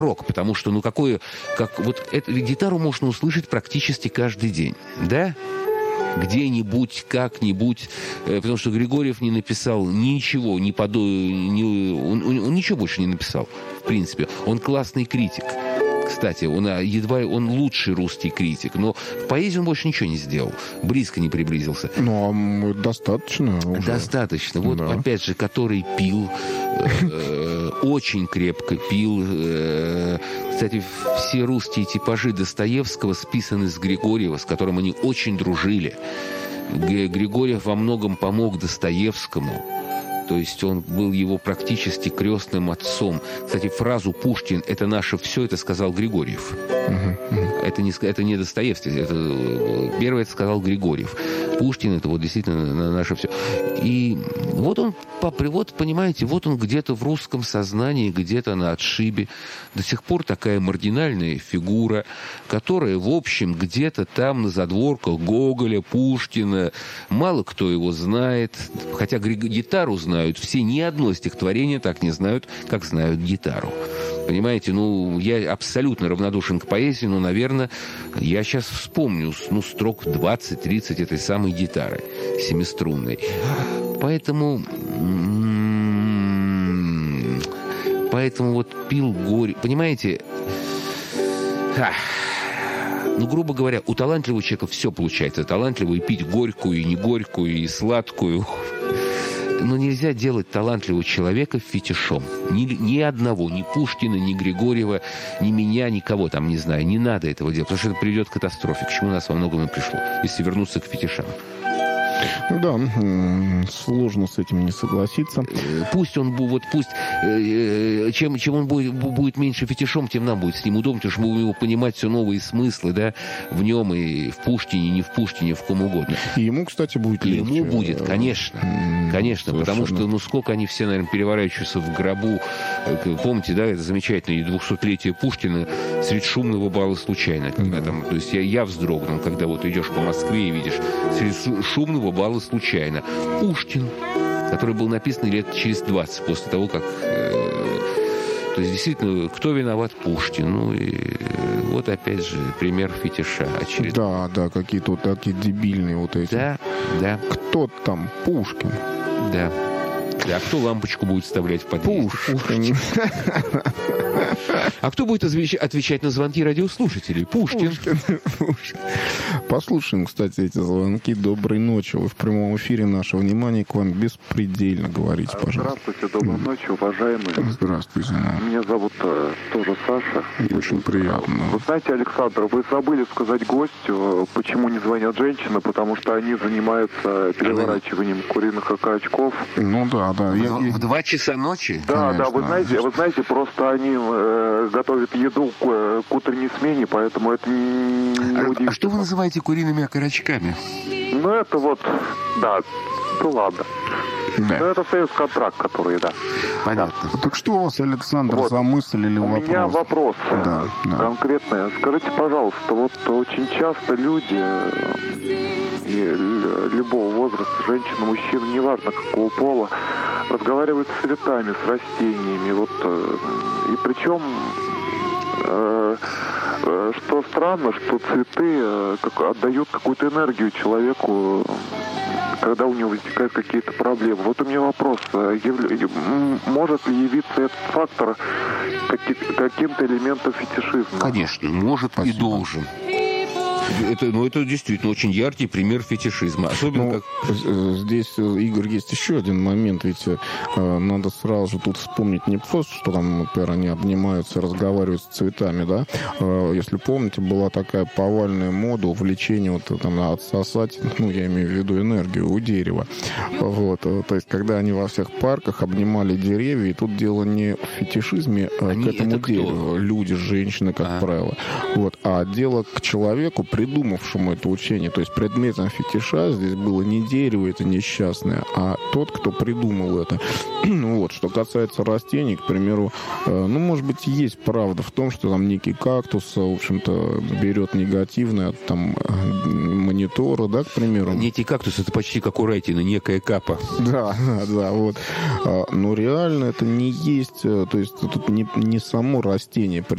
рок, потому что, гитару можно услышать практически каждый день, да? Где-нибудь, как-нибудь, потому что Григорьев не написал ничего, он ничего больше не написал, в принципе. Он классный критик. Кстати, он лучший русский критик, но в поэзии он больше ничего не сделал, близко не приблизился. Ну, достаточно уже. Достаточно. Вот, да. Опять же, который пил, очень крепко пил. Кстати, все русские типажи Достоевского списаны с Григорьева, с которым они очень дружили. Григорьев во многом помог Достоевскому. То есть он был его практически крестным отцом. Кстати, фразу «Пушкин – это наше все» это сказал Григорьев. Это не Достоевский. Первое это сказал Григорьев. Пушкин – это вот действительно наше все. И вот он, понимаете, вот он где-то в русском сознании, где-то на отшибе. До сих пор такая маргинальная фигура, которая, в общем, где-то там на задворках Гоголя, Пушкина. Мало кто его знает. Хотя гитару знают все, ни одно стихотворение так не знают, как знают гитару. Понимаете, я абсолютно равнодушен к поэзии, но, наверное, я сейчас вспомню, строк 20-30 этой самой гитары семиструнной. Поэтому вот пил горе. Понимаете, грубо говоря, у талантливого человека все получается. Талантливый пить горькую, и не горькую, и сладкую. Но нельзя делать талантливого человека фетишом. Ни одного, ни Пушкина, ни Григорьева, ни меня, никого там, не знаю. Не надо этого делать, потому что это приведет к катастрофе, к чему нас во многом и пришло, если вернуться к фетишам. Да, сложно с этим не согласиться. Чем он будет меньше фетишом, тем нам будет с ним удобно, потому что мы будем его понимать все новые смыслы, да, в нем и в Пушкине, не в Пушкине, в ком угодно. И ему, кстати, будет легче. Ему будет, конечно. Конечно, потому что, сколько они все, наверное, переворачиваются в гробу. Помните, да, это замечательное 200-летие Пушкина среди шумного бала случайно. То есть я вздрогнул, когда вот идешь по Москве и видишь среди шумного бала случайно Пушкин, который был написан лет через 20 после того, как... То есть, действительно, кто виноват? Пушкин. И вот, опять же, пример фетиша очередной. Да, какие-то вот такие дебильные вот эти. Да. Кто там? Пушкин. Да. А кто лампочку будет вставлять в подъезд? Пушкин. А кто будет отвечать на звонки радиослушателей? Пушкин. Послушаем, кстати, эти звонки. Доброй ночи. Вы в прямом эфире. Наше внимание к вам беспредельно. Говорите, пожалуйста. Здравствуйте, доброй ночи, уважаемые. Здравствуйте. Меня зовут тоже Саша. Очень приятно. Вы знаете, Александр, вы забыли сказать гостю, почему не звонят женщины, потому что они занимаются переворачиванием куриных окорочков. Да. В 2 часа ночи? Да, вы знаете, просто они готовят еду к утренней смене, поэтому это не удивительно. А что вы называете куриными окорочками? Это ладно. Да. Это союз-контракт, который, да. Понятно. Да. Так что у вас, Александр, за мысль или вопрос? У меня вопрос конкретный. Скажите, пожалуйста, очень часто люди любого возраста, женщины, мужчины, неважно какого пола, разговаривают с цветами, с растениями. И причем, что странно, что цветы отдают какую-то энергию человеку, когда у него возникают какие-то проблемы. Вот у меня вопрос. Может ли явиться этот фактор каким-то элементом фетишизма? Конечно, может. Спасибо. И должен. Это действительно очень яркий пример фетишизма. Особенно здесь, Игорь, есть еще один момент. Ведь надо сразу же тут вспомнить не просто, что там, например, они обнимаются, разговаривают с цветами, да. Если помните, была такая повальная мода, увлечение отсосать, я имею в виду энергию у дерева. То есть, когда они во всех парках обнимали деревья, и тут дело не в фетишизме, а к этому дереву. Люди, женщины, как правило. А дело к человеку, придумавшему это учение. То есть предметом фетиша здесь было не дерево это несчастное, а тот, кто придумал это. Вот. Что касается растений, к примеру, может быть, есть правда в том, что там некий кактус, в общем-то, берет негативное от там монитора, да, к примеру. Некий кактус — это почти как у Райтина, некая капа. Да, вот. Но реально это не есть, то есть тут не само растение